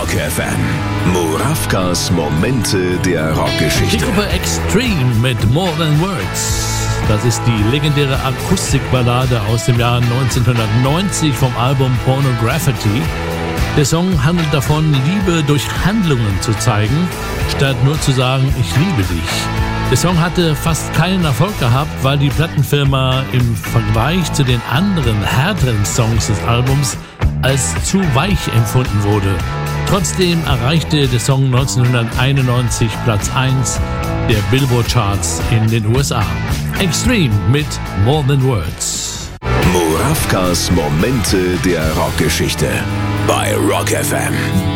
Rock FM. Murawkas Momente der Die Rockgeschichte. Gruppe Extreme mit More Than Words. Das ist die legendäre Akustikballade aus dem Jahr 1990 vom Album Pornography. Der Song handelt davon, Liebe durch Handlungen zu zeigen, statt nur zu sagen, ich liebe dich. Der Song hatte fast keinen Erfolg gehabt, weil die Plattenfirma im Vergleich zu den anderen härteren Songs des Albums als zu weich empfunden wurde. Trotzdem erreichte der Song 1991 Platz 1 der Billboard-Charts in den USA. Extreme mit More Than Words. Murawkas Momente der Rockgeschichte bei Rock FM.